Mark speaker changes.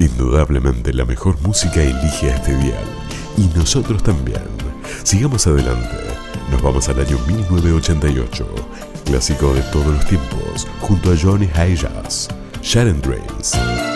Speaker 1: Indudablemente la mejor música elige a este dial. Y nosotros también. Sigamos adelante. Nos vamos al año 1988. Clásico de todos los tiempos, junto a Johnny Hayes, Sharon Dreams.